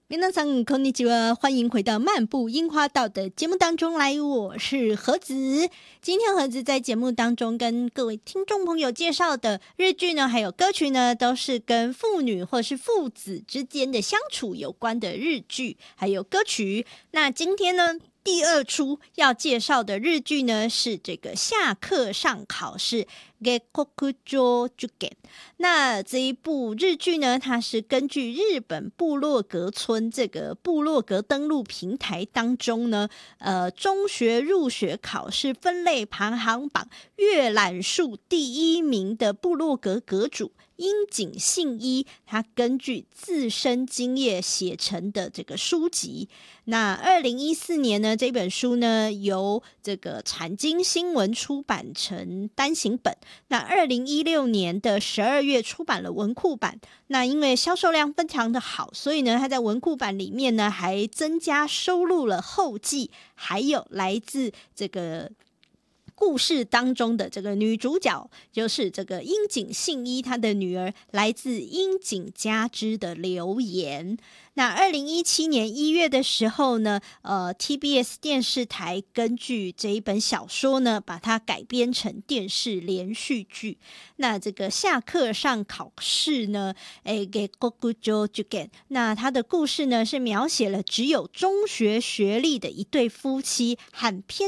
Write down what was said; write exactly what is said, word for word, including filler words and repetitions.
皆さんこんにちは，欢迎回到漫步樱花道的节目当中来，我是盒子。今天盒子在节目当中跟各位听众朋友介绍的日剧呢，还有歌曲呢，都是跟父女或是父子之间的相处有关的日剧，还有歌曲。那今天呢，第二出要介绍的日剧呢，是这个下课上考试。那这一部日剧呢，它是根据日本部落格村这个部落格登录平台当中呢，呃，中学入学考试分类排行榜阅览数第一名的部落格阁主樱井信一，他根据自身经验写成的这个书籍。那二零一四年呢，这本书呢由这个产经新闻出版成单行本。那二零一六年的十二月出版了文库版。那因为销售量非常的好，所以呢，他在文库版里面呢还增加收录了后记，还有来自这个故事当中的这个女主角，就是这个樱井信一她的女儿，来自樱井佳织的留言。那二零一七年一月的时候呢，呃 T B S 电视台根据这一本小说呢，把它改编成电视连续剧。那这个下课上考试呢，诶，给 Gokujo Jugen， 那他的故事呢是描写了只有中学学历的一对夫妻和偏